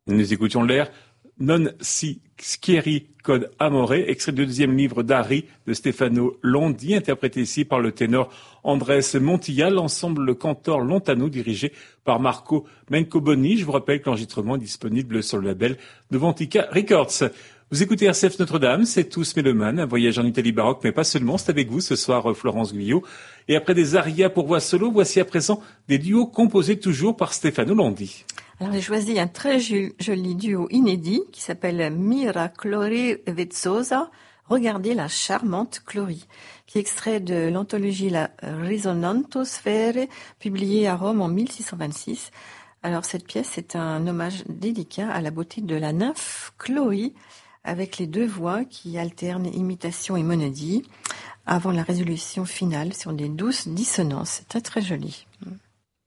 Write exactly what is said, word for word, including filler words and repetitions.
Nous écoutions l'air Non si schieri cod amore, extrait du deuxième livre d'Ari de Stefano Londi, interprété ici par le ténor Andrés Montilla, l'ensemble le cantor Lontano dirigé par Marco Mencoboni. Je vous rappelle que l'enregistrement est disponible sur le label Novantica Records. Vous écoutez R C F Notre-Dame, c'est Tous Mélomanes, un voyage en Italie baroque, mais pas seulement. C'est avec vous ce soir, Florence Guyot. Et après des arias pour voix solo, voici à présent des duos composés toujours par Stefano Londi. Alors j'ai choisi un très joli duo inédit qui s'appelle Mira Clori Vezzosa. Regardez la charmante Clori, qui est extrait de l'anthologie La Risonantosphère, publiée à Rome en mille six cent vingt-six. Alors cette pièce est un hommage délicat à la beauté de la nymphe Clori, avec les deux voix qui alternent imitation et monodie, avant la résolution finale sur des douces dissonances. C'est très très joli.